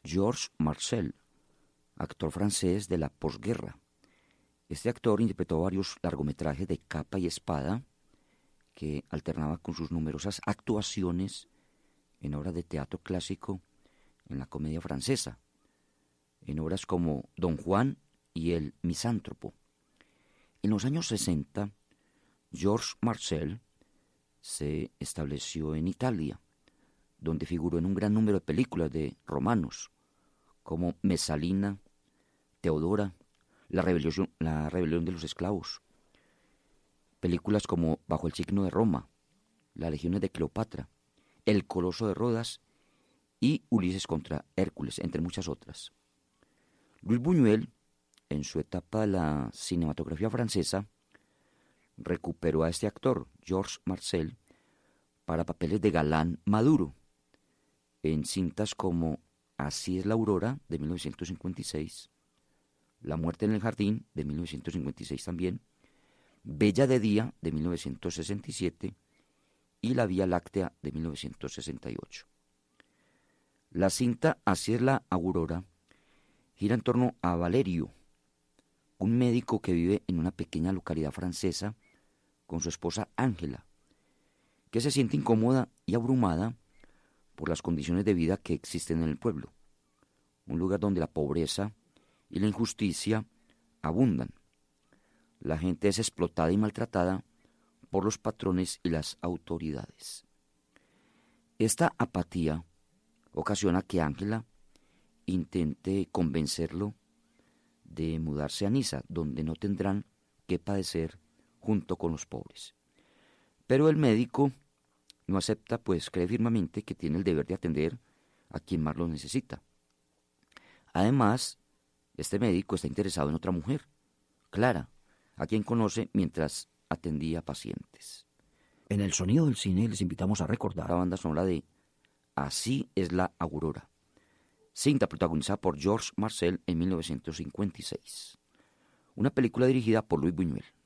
Georges Marcel, actor francés de la posguerra. Este actor interpretó varios largometrajes de capa y espada que alternaba con sus numerosas actuaciones en obras de teatro clásico en la comedia francesa, en obras como Don Juan y El Misántropo. En los años 60, Georges Marcel se estableció en Italia, donde figuró en un gran número de películas de romanos, como Mesalina, Teodora, la rebelión de los esclavos, películas como Bajo el signo de Roma, Las legiones de Cleopatra, El coloso de Rodas y Ulises contra Hércules, entre muchas otras. Luis Buñuel, en su etapa de la cinematografía francesa, recuperó a este actor, Georges Marcel, para papeles de galán maduro, en cintas como Así es la aurora, de 1956, La muerte en el jardín, de 1956 también, Bella de día, de 1967, y La Vía Láctea, de 1968. La cinta Así es la aurora gira en torno a Valerio, un médico que vive en una pequeña localidad francesa con su esposa Ángela, que se siente incómoda y abrumada por las condiciones de vida que existen en el pueblo, un lugar donde la pobreza y la injusticia abundan. La gente es explotada y maltratada por los patrones y las autoridades. Esta apatía ocasiona que Ángela intente convencerlo de mudarse a Niza, donde no tendrán que padecer junto con los pobres. Pero el médico no acepta, pues cree firmemente que tiene el deber de atender a quien más lo necesita. Además, este médico está interesado en otra mujer, Clara, a quien conoce mientras atendía pacientes. En el sonido del cine les invitamos a recordar la banda sonora de Así es la aurora, cinta protagonizada por Georges Marcel en 1956. Una película dirigida por Luis Buñuel.